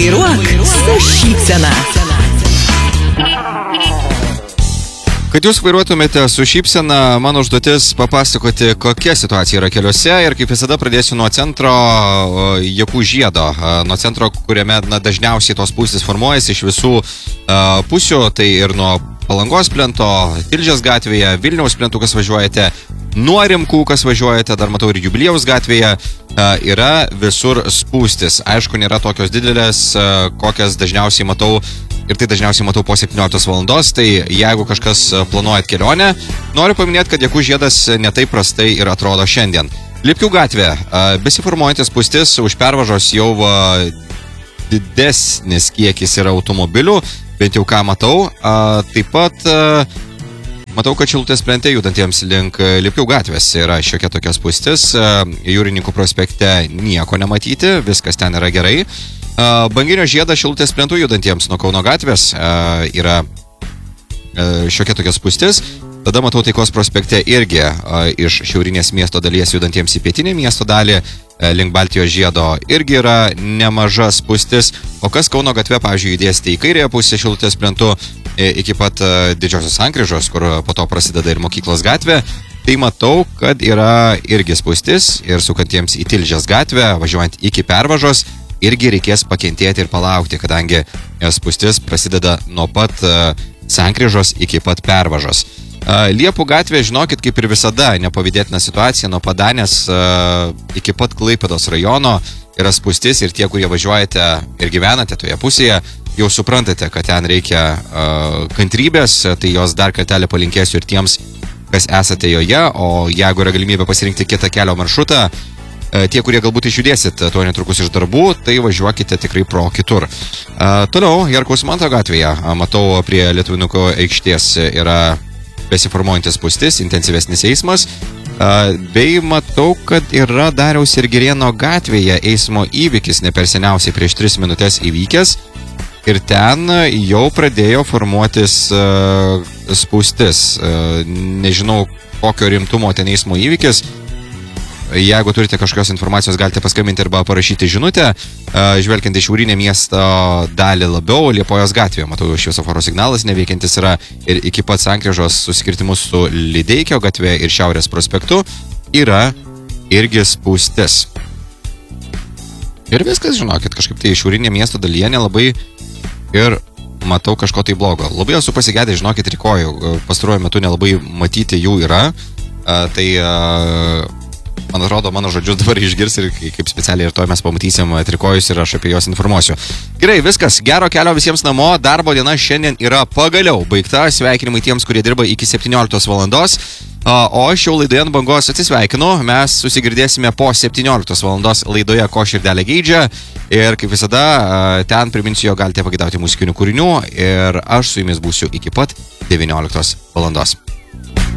Vairuok su šypsena. Kad jūs vairuotumėte su šypsena, mano užduotis papasakoti, kokia situacija yra keliuose ir kaip visada pradėsiu nuo centro Jakų žiedo. Nuo centro, kuriame dažniausiai tos spūstys formuojasi iš visų pusių, tai ir nuo Palangos plento, Tilžės gatvėje, Vilniaus plentų, kas važiuojate, nuo Rimkų, kas važiuojate, dar matau ir Jubiliejaus gatvėje, yra visur spūstis. Aišku, nėra tokios didelės, kokias dažniausiai matau. Ir tai dažniausiai matau po 17 valandos, tai jeigu kažkas planuojat kelionę, noriu paminėti, kad Jakų žiedas netai prastai ir atrodo šiandien. Lipkių gatvė, besiformuojantis spūstis, už pervažos jau didesnis kiekis yra automobilių, bent jau ką matau. Taip pat matau, kad Šilutės plente judantiems link Lipkių gatvės yra šiokia tokia spūstis. Jūrininkų prospekte nieko nematyti, viskas ten yra gerai. Banginio žiedą Šilutės plentų judantiems nuo Kauno gatvės yra šiokia tokia spūstis. Tada matau Taikos prospekte irgi iš šiaurinės miesto dalies judantiems į pietinę miesto dalį link Baltijos žiedo irgi yra nemaža spūstis. O kas Kauno gatve, pavyzdžiui, judėsite į kairėje pusę Šilutės plentų iki pat Didžiosios sankryžos, kur po to prasideda ir Mokyklos gatvė, tai matau, kad yra irgi spūstis ir sukantiems į Tilžės gatvę, važiuojant iki pervažos, irgi reikės pakentėti ir palaukti, kadangi spūstis prasideda nuo pat sankryžos iki pat pervažos. Liepų gatvė, žinokit, kaip ir visada, nepavydėtina situacija, nuo Padanės iki pat Klaipėdos rajono yra spūstis ir tie, kurie važiuojate ir gyvenate toje pusėje, jau suprantate, kad ten reikia kantrybės, tai jos dar kartelį palinkėsiu ir tiems, kas esate joje, o jeigu yra galimybė pasirinkti kitą kelio maršrutą, tie, kurie galbūt išjudėsit tuo netrukus iš darbų, tai važiuokite tikrai pro kitur. Toliau, Jarkaus Manto gatvėje, matau prie Lietuvinuko aikštės yra besiformuojantis spūstis, intensyvesnis eismas, bei matau, kad yra Dariaus ir Girėno gatvėje eismo įvykis ne per seniausiai prieš 3 minutės įvykęs ir ten jau pradėjo formuotis spūstis. Nežinau, kokio rimtumo ten eismo įvykis. Jeigu turite kažkokios informacijos, galite paskambinti arba parašyti žinutę. Žvelgiant į šiaurinę miesto dalį labiau, Liepojos gatvėje, matau, šviesoforo signalas neveikiantis yra ir iki pat sankryžos susikirtimus su Lideikio gatve ir Šiaurės prospektu yra irgi spūstis. Ir viskas, žinokit, kažkaip tai šiaurinė miesto dalyje nelabai ir matau kažko tai blogo. Labai esu pasigedęs, žinokit, trikojų. Pastaruoju metu nelabai matyti jų yra. Man atrodo, mano žodžius dabar išgirs ir kaip specialiai ir to mes pamatysim trikojus ir aš apie juos informuosiu. Gerai, viskas. Gero kelio visiems namo. Darbo diena šiandien yra pagaliau baigta. Sveikinimai tiems, kurie dirba iki 17 valandos. O aš jau laidoje ant bangos atsisveikinu. Mes susigirdėsime po 17 valandos laidoje Ko širdelė geidžia. Ir kaip visada, ten priminsiu, jo galite pagidauti muzikinių kūrinių. Ir aš su jumis būsiu iki pat 19 valandos.